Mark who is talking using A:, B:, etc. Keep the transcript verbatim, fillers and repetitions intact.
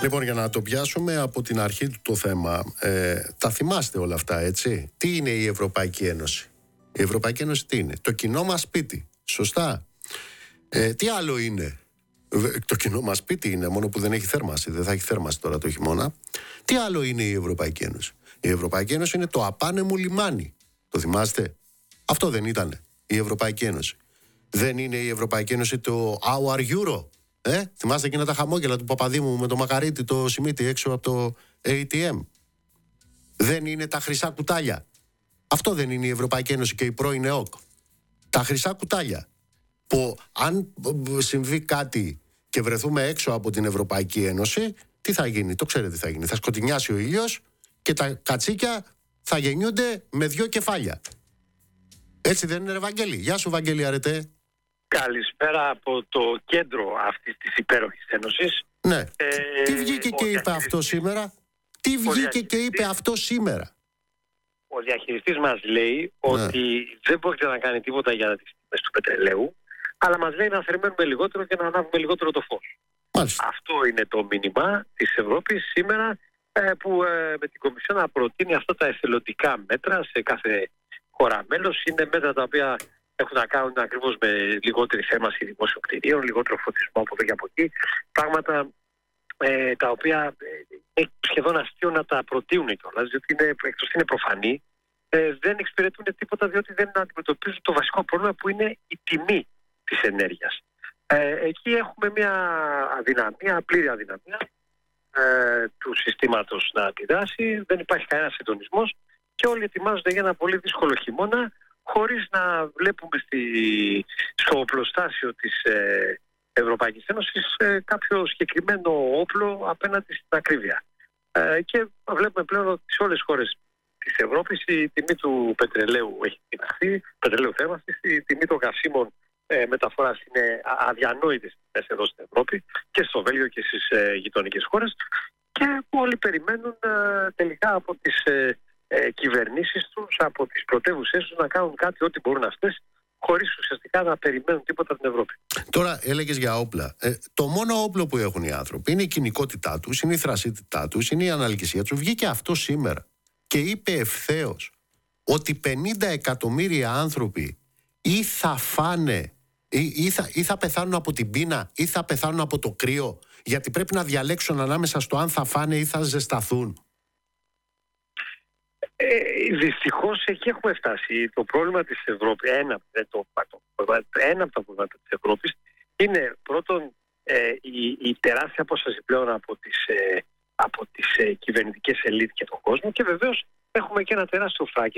A: Λοιπόν, για να το πιάσουμε από την αρχή του το θέμα, ε, τα θυμάστε όλα αυτά, έτσι? Τι είναι η Ευρωπαϊκή Ένωση? Η Ευρωπαϊκή Ένωση τι είναι? Το κοινό μας σπίτι, σωστά? Ε, τι άλλο είναι? Το κοινό μας σπίτι είναι, μόνο που δεν έχει θέρμανση. Δεν θα έχει θέρμανση τώρα το χειμώνα. Τι άλλο είναι η Ευρωπαϊκή Ένωση? Η Ευρωπαϊκή Ένωση είναι το απάνεμο λιμάνι. Το θυμάστε? Αυτό δεν ήτανε η Ευρωπαϊκή Ένωση? Δεν είναι η Ευρωπαϊκή Ένωση το Our Euro? Ε, θυμάστε εκείνα τα χαμόγελα του Παπαδήμου με το Μακαρίτη, το Σιμίτι έξω από το έι τι εμ? Δεν είναι τα χρυσά κουτάλια? Αυτό δεν είναι η Ευρωπαϊκή Ένωση και η πρώην ΕΟΚ? Τα χρυσά κουτάλια που αν συμβεί κάτι και βρεθούμε έξω από την Ευρωπαϊκή Ένωση, τι θα γίνει? Το ξέρετε τι θα γίνει? Θα σκοτεινιάσει ο ήλιος και τα κατσίκια θα γεννιούνται με δυο κεφάλια. Έτσι δεν είναι, ρε Βαγγέλη? Γεια σου, Βαγγέλη Αρετέ.
B: Καλησπέρα από το κέντρο αυτής της υπέροχης ένωσης.
A: Ναι.
B: Ε,
A: τι βγήκε και είπε αυτό σήμερα? Τι βγήκε και είπε αυτό σήμερα?
B: Ο διαχειριστής μας λέει ναι. ότι δεν πρόκειται να κάνει τίποτα για τις τιμές του πετρελαίου, αλλά μας λέει να θερμαίνουμε λιγότερο και να ανάβουμε λιγότερο το φως.
A: Μάλιστα.
B: Αυτό είναι το μήνυμα της Ευρώπης σήμερα, ε, που ε, με την Κομισιόν να προτείνει αυτά τα εθελοντικά μέτρα σε κάθε χώρα μέλος. Είναι μέτρα τα οποία έχουν να κάνουν ακριβώς με λιγότερη θέρμανση δημόσιων κτηρίων, λιγότερο φωτισμό από εδώ και από εκεί. Πράγματα ε, τα οποία ε, είναι σχεδόν αστείο να τα προτείνουν κιόλας, διότι είναι, εκτός είναι προφανή, ε, δεν εξυπηρετούν τίποτα, διότι δεν αντιμετωπίζουν το βασικό πρόβλημα που είναι η τιμή της ενέργειας. Ε, εκεί έχουμε μια αδυναμία, πλήρη αδυναμία ε, του συστήματος να αντιδράσει. Δεν υπάρχει κανένα συντονισμός και όλοι ετοιμάζονται για ένα πολύ δύσκολο χειμώνα, χωρίς να βλέπουμε στη, στο οπλοστάσιο της ε, Ευρωπαϊκής Ένωσης ε, κάποιο συγκεκριμένο όπλο απέναντι στην ακρίβεια. Ε, και βλέπουμε πλέον ότι σε όλες τις χώρες της Ευρώπης η τιμή του πετρελαίου έχει τιμαχθεί, πετρελαίου θέρμανσης, η τιμή των καυσίμων ε, μεταφοράς είναι αδιανόητες εδώ στην Ευρώπη και στο Βέλγιο και στις ε, γειτονικές χώρες, και όλοι περιμένουν ε, τελικά από τις ε, ε, κυβερνήσεις τους, από τις πρωτεύουσές τους να κάνουν κάτι ό,τι μπορούν αυτές, χωρίς ουσιαστικά να περιμένουν τίποτα από την Ευρώπη.
A: Τώρα έλεγες για όπλα. Ε, το μόνο όπλο που έχουν οι άνθρωποι είναι η κοινικότητά τους, είναι η θρασίτητά τους, είναι η αναλγησία τους. Βγήκε αυτό σήμερα και είπε ευθέως ότι πενήντα εκατομμύρια άνθρωποι ή θα φάνε ή, ή, θα, ή θα πεθάνουν από την πείνα ή θα πεθάνουν από το κρύο, γιατί πρέπει να διαλέξουν ανάμεσα στο αν θα φάνε ή θα ζεσταθούν.
B: Ε, δυστυχώς εκεί έχουμε φτάσει. Το πρόβλημα της Ευρώπης, ένα, το, ένα από τα προβλήματα της Ευρώπης είναι πρώτον ε, η, η τεράστια απόσταση πλέον από τις, ε, από τις ε, κυβερνητικές ελίτ και τον κόσμο, και βεβαίως έχουμε και ένα τεράστιο φράκι